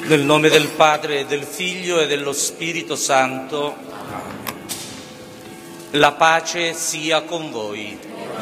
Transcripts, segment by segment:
Nel nome del Padre, del Figlio e dello Spirito Santo, la pace sia con voi.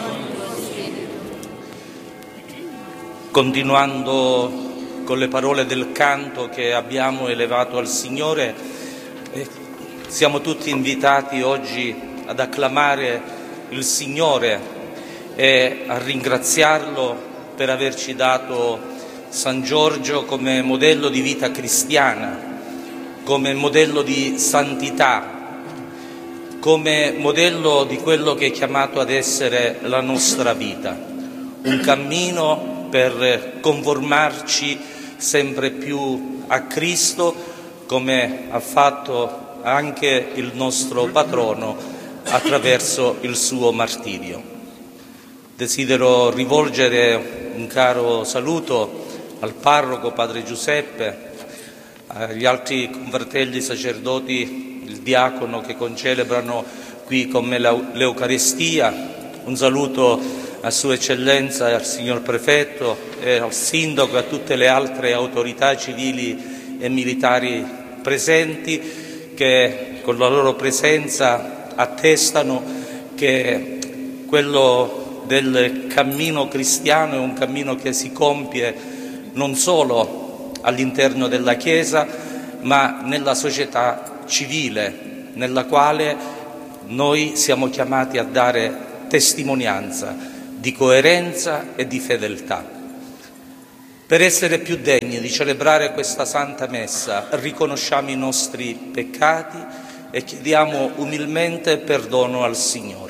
Continuando con le parole del canto che abbiamo elevato al Signore, siamo tutti invitati oggi ad acclamare il Signore e a ringraziarlo per averci dato San Giorgio come modello di vita cristiana, come modello di santità, come modello di quello che è chiamato ad essere la nostra vita, un cammino per conformarci sempre più a Cristo, come ha fatto anche il nostro patrono attraverso il suo martirio. Desidero rivolgere un caro saluto al parroco Padre Giuseppe, agli altri confratelli sacerdoti, il diacono che concelebrano qui con me l'Eucaristia, un saluto a Sua Eccellenza, al signor Prefetto e al Sindaco e a tutte le altre autorità civili e militari presenti che con la loro presenza attestano che quello del cammino cristiano è un cammino che si compie non solo all'interno della Chiesa, ma nella società civile, nella quale noi siamo chiamati a dare testimonianza di coerenza e di fedeltà. Per essere più degni di celebrare questa Santa Messa, riconosciamo i nostri peccati e chiediamo umilmente perdono al Signore.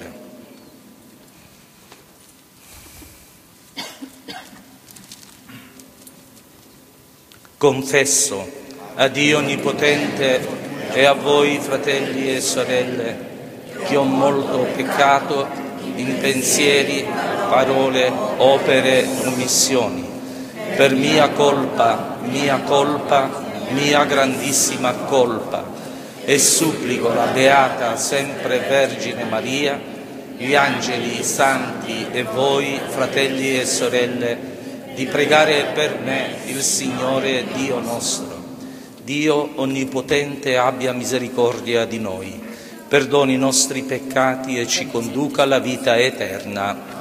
Confesso a Dio Onnipotente e a voi, fratelli e sorelle, che ho molto peccato in pensieri, parole, opere, omissioni, per mia colpa, mia grandissima colpa, e supplico la Beata sempre Vergine Maria, gli angeli, i santi e voi, fratelli e sorelle, di pregare per me il Signore Dio nostro. Dio Onnipotente abbia misericordia di noi, perdoni i nostri peccati e ci conduca alla vita eterna.